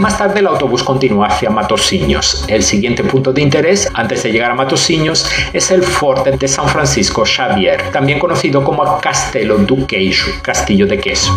Más tarde el autobús continúa hacia Matosinhos. El siguiente punto de interés antes de llegar a Matosinhos es el Forte de San Francisco Xavier, también conocido como Castelo do Queixo, Castillo de Queso.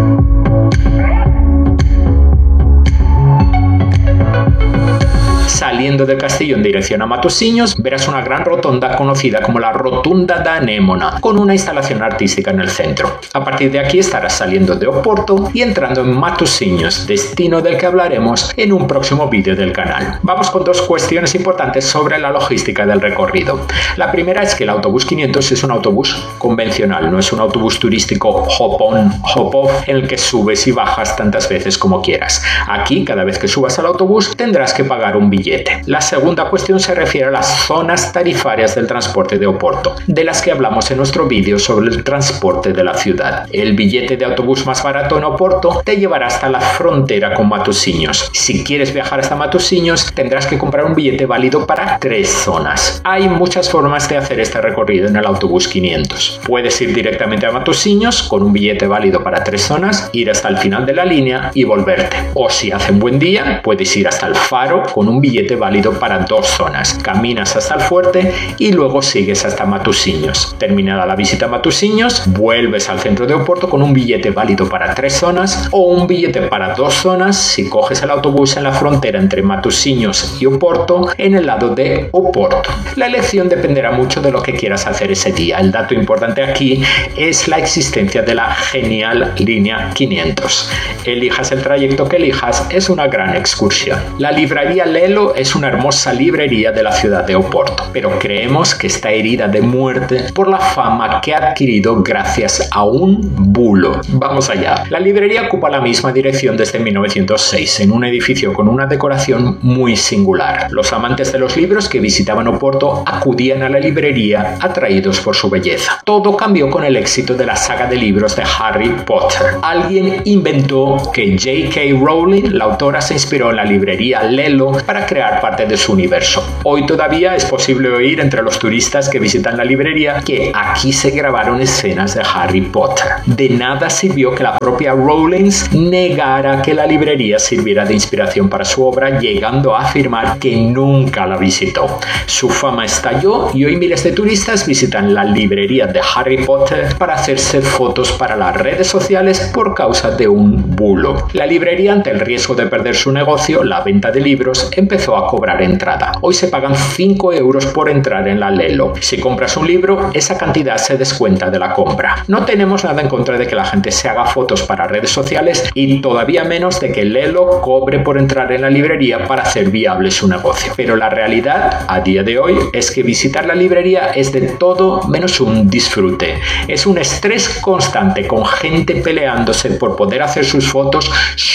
Saliendo del castillo en dirección a Matosinhos, verás una gran rotonda conocida como la Rotunda da Anémona, con una instalación artística en el centro. A partir de aquí estarás saliendo de Oporto y entrando en Matosinhos, destino del que hablaremos en un próximo vídeo del canal. Vamos con dos cuestiones importantes sobre la logística del recorrido. La primera es que el autobús 500 es un autobús convencional, no es un autobús turístico hop-on, hop-off, en el que subes y bajas tantas veces como quieras. Aquí, cada vez que subas al autobús, tendrás que pagar un billete. La segunda cuestión se refiere a las zonas tarifarias del transporte de Oporto, de las que hablamos en nuestro vídeo sobre el transporte de la ciudad. El billete de autobús más barato en Oporto te llevará hasta la frontera con Matosinhos. Si quieres viajar hasta Matosinhos, tendrás que comprar un billete válido para 3 zonas. Hay muchas formas de hacer este recorrido en el autobús 500. Puedes ir directamente a Matosinhos con un billete válido para 3 zonas, ir hasta el final de la línea y volverte. O si hace un buen día, puedes ir hasta el Faro con un billete válido para 2 zonas. Caminas hasta el fuerte y luego sigues hasta Matosinhos. Terminada la visita a Matosinhos, vuelves al centro de Oporto con un billete válido para 3 zonas o un billete para 2 zonas si coges el autobús en la frontera entre Matosinhos y Oporto en el lado de Oporto. La elección dependerá mucho de lo que quieras hacer ese día. El dato importante aquí es la existencia de la genial línea 500. Elijas el trayecto que elijas, es una gran excursión. La librería Lelo es una hermosa librería de la ciudad de Oporto, pero creemos que está herida de muerte por la fama que ha adquirido gracias a un bulo. Vamos allá. La librería ocupa la misma dirección desde 1906, en un edificio con una decoración muy singular. Los amantes de los libros que visitaban Oporto acudían a la librería atraídos por su belleza. Todo cambió con el éxito de la saga de libros de Harry Potter. Alguien inventó que J.K. Rowling, la autora, se inspiró en la librería Lelo para crear parte de su universo. Hoy todavía es posible oír entre los turistas que visitan la librería que aquí se grabaron escenas de Harry Potter. De nada sirvió que la propia Rowling negara que la librería sirviera de inspiración para su obra, llegando a afirmar que nunca la visitó. Su fama estalló y hoy miles de turistas visitan la librería de Harry Potter para hacerse fotos para las redes sociales por causa de un bulo. La librería, ante el riesgo de perder su negocio, la venta de libros, empezó a cobrar entrada. Hoy se pagan 5 euros por entrar en la Lelo. Si compras un libro, esa cantidad se descuenta de la compra. No tenemos nada en contra de que la gente se haga fotos para redes sociales y todavía menos de que Lelo cobre por entrar en la librería para hacer viable su negocio. Pero la realidad, a día de hoy, es que visitar la librería es de todo menos un disfrute. Es un estrés constante con gente peleándose por poder hacer sus fotos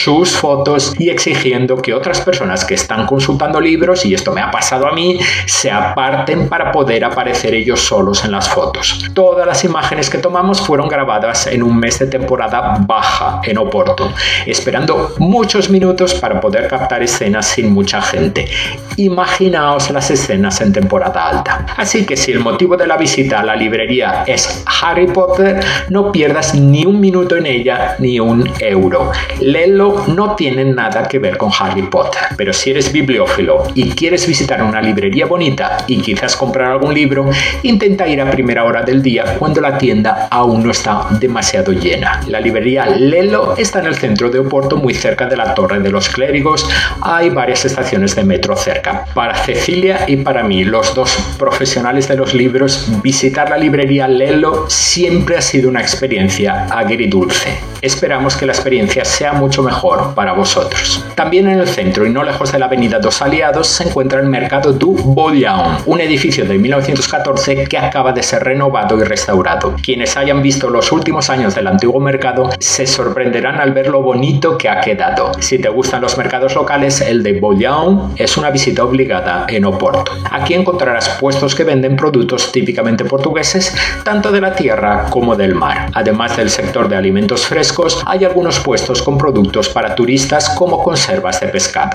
y exigiendo que otras personas que están consultando libros, y esto me ha pasado a mí, se aparten para poder aparecer ellos solos en las fotos. Todas las imágenes que tomamos fueron grabadas en un mes de temporada baja en Oporto, esperando muchos minutos para poder captar escenas sin mucha gente. Imaginaos las escenas en temporada alta. Así que si el motivo de la visita a la librería es Harry Potter, no pierdas ni un minuto en ella ni un euro. Lelo no tiene nada que ver con Harry Potter, pero si eres bibliófilo y quieres visitar una librería bonita y quizás comprar algún libro, intenta ir a primera hora del día cuando la tienda aún no está demasiado llena. La librería Lelo está en el centro de Oporto, muy cerca de la Torre de los Clérigos. Hay varias estaciones de metro cerca. Para Cecilia y para mí, los dos profesionales de los libros, visitar la librería Lelo siempre ha sido una experiencia agridulce. Esperamos que la experiencia sea mucho mejor para vosotros. También en el centro y no lejos de la avenida Dos Aliados se encuentra el Mercado do Bolhão, un edificio de 1914 que acaba de ser renovado y restaurado. Quienes hayan visto los últimos años del antiguo mercado se sorprenderán al ver lo bonito que ha quedado. Si te gustan los mercados locales, el de Bolhão es una visita obligada en Oporto. Aquí encontrarás puestos que venden productos típicamente portugueses, tanto de la tierra como del mar. Además del sector de alimentos frescos, hay algunos puestos con productos para turistas como conservas de pescado.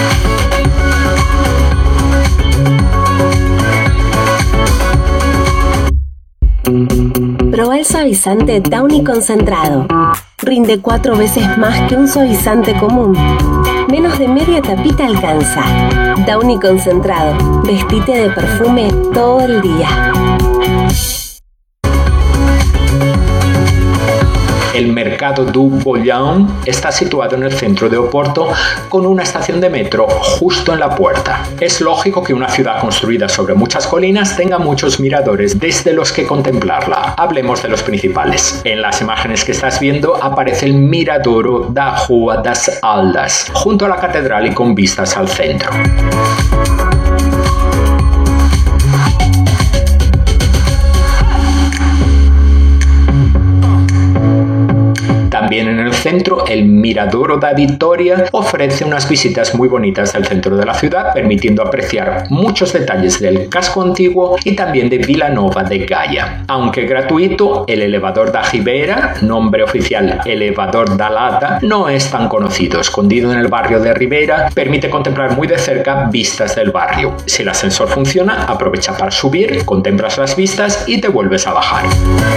Proba el suavizante Downy concentrado. Rinde 4 veces más que un suavizante común. menos de media tapita alcanza. Downy concentrado. Vestite de perfume todo el día. El Mercado du Bouillon está situado en el centro de Oporto con una estación de metro justo en la puerta. Es lógico que una ciudad construida sobre muchas colinas tenga muchos miradores desde los que contemplarla. Hablemos de los principales. En las imágenes que estás viendo aparece el Miradouro da Rua das Aldas, junto a la catedral y con vistas al centro. También en el centro, el Miradouro da Vitória ofrece unas visitas muy bonitas del centro de la ciudad, permitiendo apreciar muchos detalles del casco antiguo y también de Vila Nova de Gaia. Aunque gratuito, el elevador da Ribeira, nombre oficial elevador da Lata, no es tan conocido. Escondido en el barrio de Ribeira, permite contemplar muy de cerca vistas del barrio. Si el ascensor funciona, aprovecha para subir, contemplas las vistas y te vuelves a bajar.